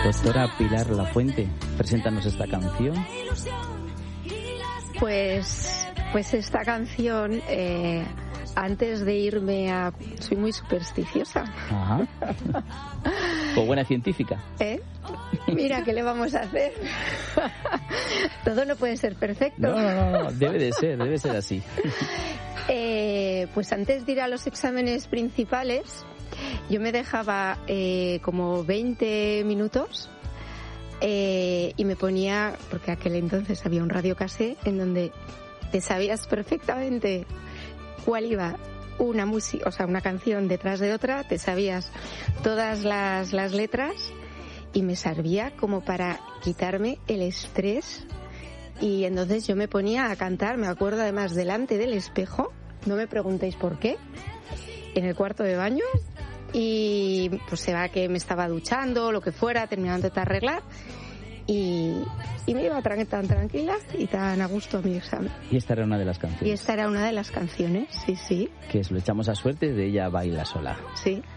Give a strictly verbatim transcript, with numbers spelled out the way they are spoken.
Doctora Pilar Lafuente, preséntanos esta canción. Pues, pues esta canción, eh, antes de irme a... Soy muy supersticiosa. Ajá. O buena científica. ¿Eh? Mira, ¿qué le vamos a hacer? Todo no puede ser perfecto. No, no, no, debe de ser, debe ser así. Eh, pues antes de ir a los exámenes principales, yo me dejaba eh, como veinte minutos eh, y me ponía, porque aquel entonces había un radiocasé en donde te sabías perfectamente cuál iba una música, o sea, una canción detrás de otra, te sabías todas las, las letras y me servía como para quitarme el estrés. Y entonces yo me ponía a cantar, me acuerdo además delante del espejo, no me preguntéis por qué, en el cuarto de baño, y pues se va que me estaba duchando, lo que fuera, terminando de arreglar, y, y me iba tan, tan tranquila y tan a gusto a mi examen. Y esta era una de las canciones. Y esta era una de las canciones, sí, sí. Que es Lo echamos a suerte, de Ella baila sola. Sí.